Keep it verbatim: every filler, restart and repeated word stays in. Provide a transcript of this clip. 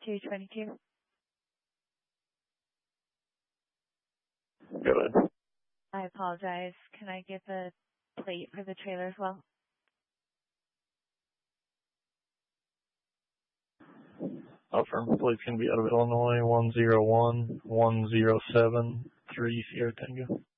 two twenty-two. Go ahead. I apologize. Can I get the plate for the trailer as well? Affirm. Plate's going to be out of Illinois, one zero one one zero seven three Sierra Tango.